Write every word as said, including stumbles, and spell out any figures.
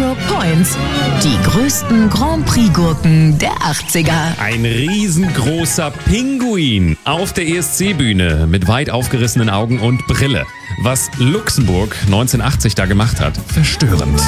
Hamburg Points. Die größten Grand Prix-Gurken der achtziger. Ein riesengroßer Pinguin auf der E S C-Bühne mit weit aufgerissenen Augen und Brille. Was Luxemburg neunzehnhundertachtzig da gemacht hat, verstörend.